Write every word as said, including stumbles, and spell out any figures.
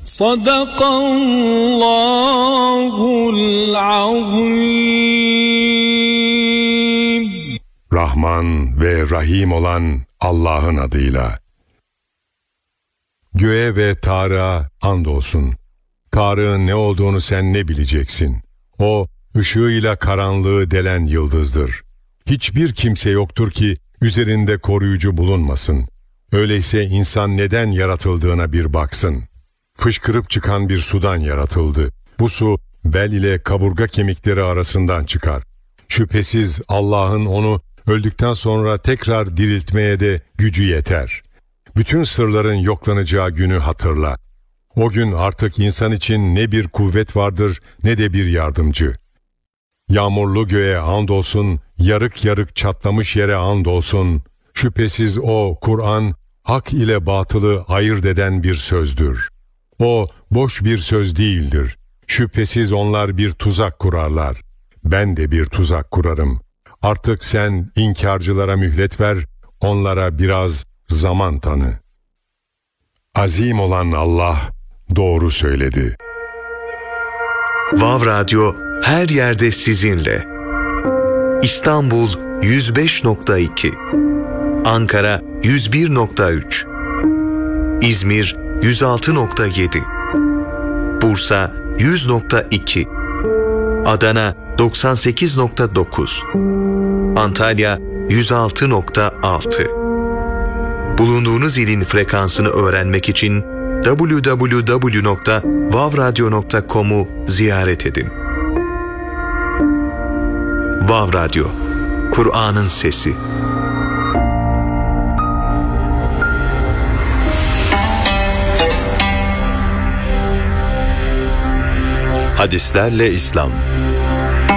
Sadakallahul azim. Rahman ve Rahim olan Allah'ın adıyla. Göğe ve Tarık'a andolsun. Tarık'ın ne olduğunu sen ne bileceksin? O, ışığıyla karanlığı delen yıldızdır. Hiçbir kimse yoktur ki üzerinde koruyucu bulunmasın. Öyleyse insan neden yaratıldığına bir baksın. Fışkırıp çıkan bir sudan yaratıldı. Bu su bel ile kaburga kemikleri arasından çıkar. Şüphesiz Allah'ın onu öldükten sonra tekrar diriltmeye de gücü yeter. Bütün sırların yoklanacağı günü hatırla. O gün artık insan için ne bir kuvvet vardır ne de bir yardımcı. Yağmurlu göğe andolsun, yarık yarık çatlamış yere andolsun. Şüphesiz o Kur'an, hak ile batılı ayırt eden bir sözdür. O boş bir söz değildir. Şüphesiz onlar bir tuzak kurarlar. Ben de bir tuzak kurarım. Artık sen inkarcılara mühlet ver, onlara biraz zaman tanı. Azim olan Allah doğru söyledi. Vav Radyo her yerde sizinle. İstanbul yüz beş nokta iki, Ankara yüz bir nokta üç, İzmir yüz altı nokta yedi, Bursa yüz nokta iki, Adana doksan sekiz nokta dokuz, Antalya yüz altı nokta altı. Bulunduğunuz ilin frekansını öğrenmek için double-u double-u double-u nokta vav radyo nokta com'u ziyaret edin. Vav Radyo, Kur'an'ın sesi. Hadislerle İslam.